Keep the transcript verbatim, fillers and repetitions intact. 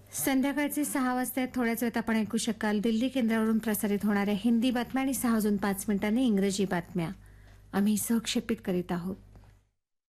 संध्याकाळचे सहा वाजता थोड्याच वेळात आपण ऐकू शकाल दिल्ली केंद्रावरून प्रसारित होणाऱ्या हिंदी बातम्या आणि सहा वाजून पाच मिनिटांनी इंग्रजी बातम्या आम्ही सहक्षेपित करीत आहोत.